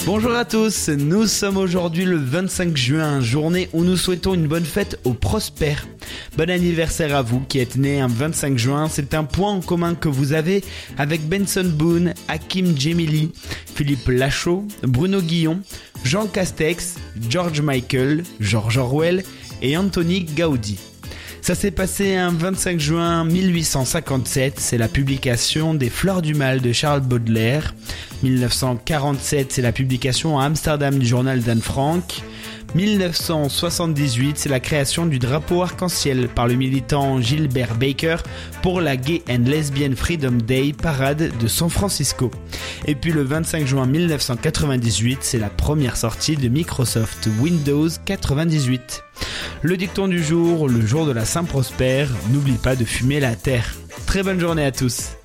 Bonjour à tous, nous sommes aujourd'hui le 25 juin, journée où nous souhaitons une bonne fête aux prospères. Bon anniversaire à vous qui êtes nés un 25 juin, c'est un point en commun que vous avez avec Benson Boone, Hakim Djemili, Philippe Lachaud, Bruno Guillon, Jean Castex, George Michael, George Orwell et Anthony Gaudi. Ça s'est passé un 25 juin 1857, c'est la publication des Fleurs du Mal de Charles Baudelaire. 1947, c'est la publication à Amsterdam du journal d'Anne Frank. 1978, c'est la création du drapeau arc-en-ciel par le militant Gilbert Baker pour la Gay and Lesbian Freedom Day Parade de San Francisco. Et puis le 25 juin 1998, c'est la première sortie de Microsoft Windows 98. Le dicton du jour, le jour de la Saint-Prosper, n'oublie pas de fumer la terre. Très bonne journée à tous.